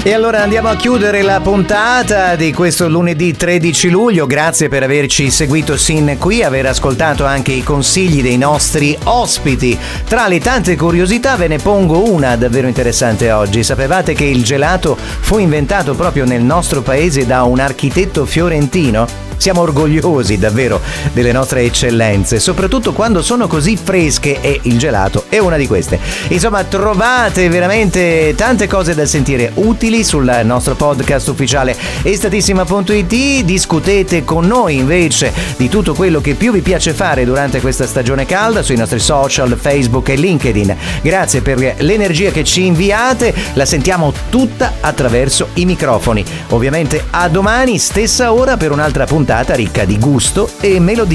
E allora andiamo a chiudere la puntata di questo lunedì 13 luglio. Grazie per averci seguito sin qui, aver ascoltato anche i consigli dei nostri ospiti. Tra le tante curiosità ve ne pongo una davvero interessante oggi. Sapevate che il gelato fu inventato proprio nel nostro paese da un architetto fiorentino? Siamo orgogliosi davvero delle nostre eccellenze, soprattutto quando sono così fresche, e il gelato è una di queste. Insomma, trovate veramente tante cose da sentire utili sul nostro podcast ufficiale estatissima.it. Discutete con noi invece di tutto quello che più vi piace fare durante questa stagione calda sui nostri social, Facebook e LinkedIn. Grazie per l'energia che ci inviate, la sentiamo tutta attraverso i microfoni. Ovviamente a domani, stessa ora, per un'altra puntata ricca di gusto e melodia.